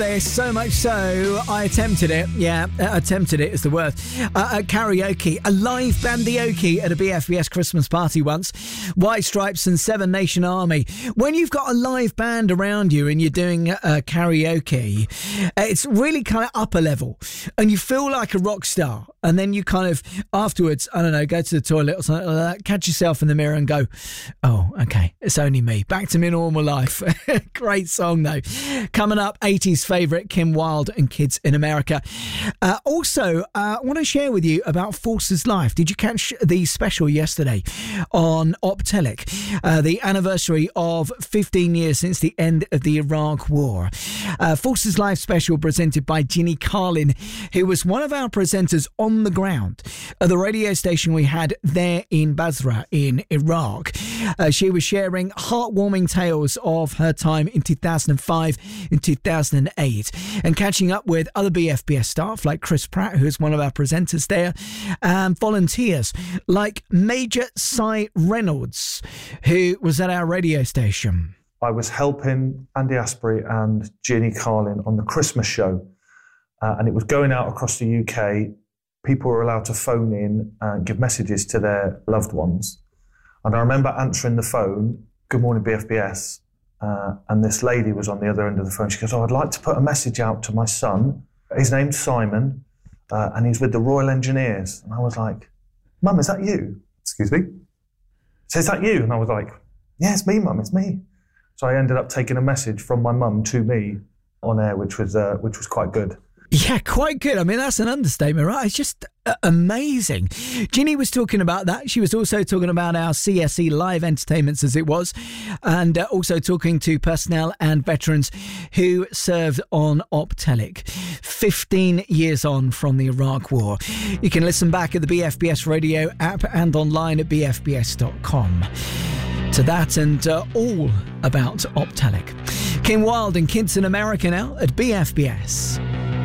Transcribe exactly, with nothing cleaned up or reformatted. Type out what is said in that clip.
There's so much so, I attempted it. Yeah, attempted it is the word. Uh, at karaoke, a live bandioke at a B F B S Christmas party once. White Stripes and Seven Nation Army. When you've got a live band around you and you're doing uh, karaoke, it's really kind of upper level and you feel like a rock star. And then you kind of, afterwards, I don't know, go to the toilet or something like that, catch yourself in the mirror and go, oh, okay, it's only me. Back to my normal life. Great song, though. Coming up, eighties favourite, Kim Wilde and Kids in America. Uh, also, uh, I want to share with you about Forces Life. Did you catch the special yesterday on Optelic? Uh, the anniversary of fifteen years since the end of the Iraq War. Uh, Forces Life special presented by Ginny Carlin, who was one of our presenters on the ground at the radio station we had there in Basra in Iraq. Uh, she was sharing heartwarming tales of her time in two thousand five and two thousand eight and catching up with other B F B S staff like Chris Pratt, who is one of our presenters there, and volunteers like Major Cy Reynolds, who was at our radio station. I was helping Andy Asprey and Ginny Carlin on the Christmas show, uh, and it was going out across the U K. People were allowed to phone in and give messages to their loved ones. And I remember answering the phone, "Good morning, B F B S." Uh, and this lady was on the other end of the phone. She goes, "Oh, I'd like to put a message out to my son. His name's Simon, uh, and he's with the Royal Engineers." And I was like, "Mum, is that you?" "Excuse me?" "So is that you?" And I was like, "Yeah, it's me, Mum, it's me." So I ended up taking a message from my mum to me on air, which was uh, which was quite good. Yeah, quite good. I mean, that's an understatement, right? It's just uh, amazing. Ginny was talking about that. She was also talking about our C S E live entertainments, as it was, and uh, also talking to personnel and veterans who served on Optelic fifteen years on from the Iraq War. You can listen back at the B F B S radio app and online at b f b s dot com to that and uh, all about Optelic. Kim Wilde and Kids in America now at B F B S.